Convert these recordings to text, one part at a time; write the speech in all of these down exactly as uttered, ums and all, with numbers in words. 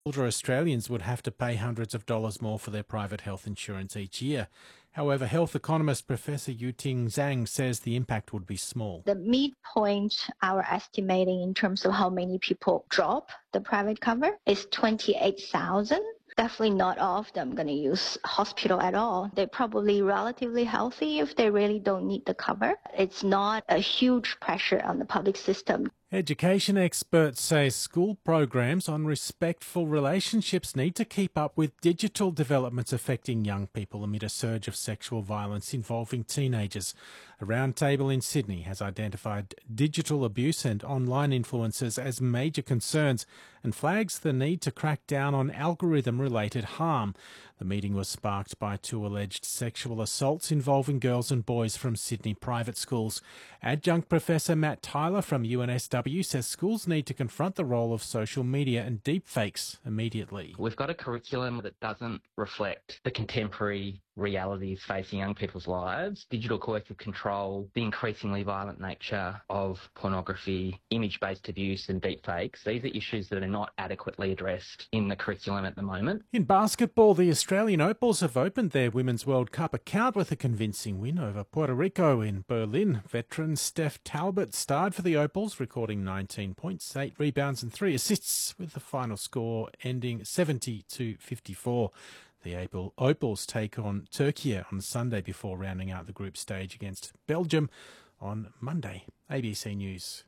Older Australians would have to pay hundreds of dollars more for their private health insurance each year. However, health economist Professor Yuting Zhang says the impact would be small. The midpoint, our estimating in terms of how many people drop the private cover is twenty-eight thousand. Definitely not all of them going to use hospital at all. They're probably relatively healthy if they really don't need the cover. It's not a huge pressure on the public system. Education experts say school programs on respectful relationships need to keep up with digital developments affecting young people amid a surge of sexual violence involving teenagers. A roundtable in Sydney has identified digital abuse and online influences as major concerns and flags the need to crack down on algorithm-related harm. The meeting was sparked by two alleged sexual assaults involving girls and boys from Sydney private schools. Adjunct Professor Matt Tyler from U N S W says schools need to confront the role of social media and deepfakes immediately. We've got a curriculum that doesn't reflect the contemporary realities facing young people's lives. Digital collective control, the increasingly violent nature of pornography, image-based abuse and deepfakes. These are issues that are not adequately addressed in the curriculum at the moment. In basketball, the Australian Opals have opened their Women's World Cup account with a convincing win over Puerto Rico in Berlin. Veteran Steph Talbot starred for the Opals, recording nineteen points, eight rebounds and three assists, with the final score ending seventy to fifty-four. The Opals take on Turkey on Sunday before rounding out the group stage against Belgium on Monday. A B C News.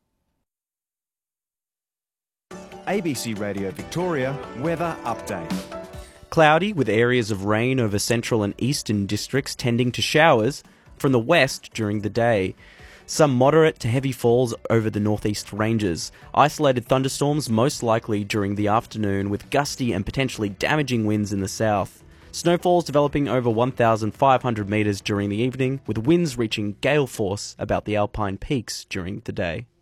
A B C Radio Victoria weather update. Cloudy with areas of rain over central and eastern districts tending to showers from the west during the day. Some moderate to heavy falls over the northeast ranges. Isolated thunderstorms most likely during the afternoon with gusty and potentially damaging winds in the south. Snowfalls developing over one thousand five hundred metres during the evening with winds reaching gale force about the Alpine peaks during the day.